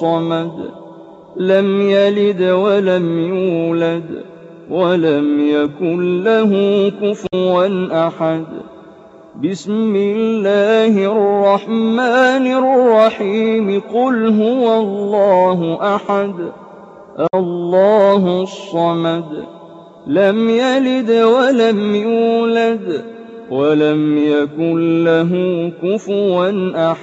الصَّمَدُ لَمْ يَلِدْ وَلَمْ يُولَدْ وَلَمْ يَكُن لَّهُ كُفُوًا أَحَدٌ بسم الله الرحمن الرحيم قل هو الله أحد الله الصمد لم يلد ولم يولد ولم يكن له كفوا أحد